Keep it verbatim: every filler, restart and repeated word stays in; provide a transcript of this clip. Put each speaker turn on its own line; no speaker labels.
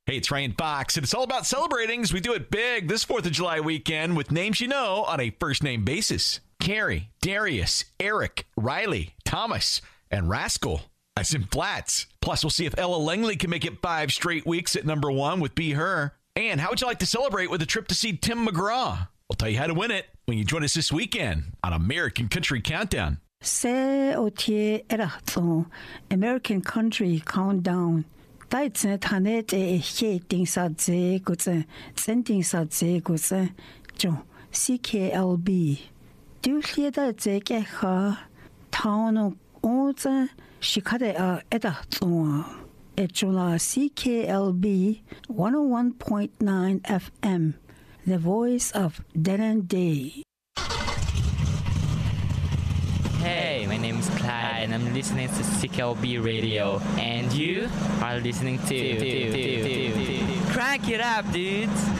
Hey, it's Ryan Fox, and it's all about celebrating as we do it big this fourth of July weekend with names you know on a first-name basis. Carrie, Darius, Eric, Riley, Thomas, and Rascal. That's in flats. Plus, we'll see if Ella Langley can make it five straight weeks at number one with Be Her. And how would you like to celebrate with a trip to see Tim McGraw? We'll tell you how to win it when you join us this weekend on American Country Countdown.
Se o tie era so American Country Countdown. Dai tse thane te he ting sa je gu tse sen ting sa je gu tse jo C K L B. Du hlie da je ke ha town o tse shikade a eta so e jola C K L B one oh one point nine F M, the voice of Denan Day.
Hey, my name is Clyde and I'm listening to C K L B Radio. And you are listening to... Crank it up, dudes!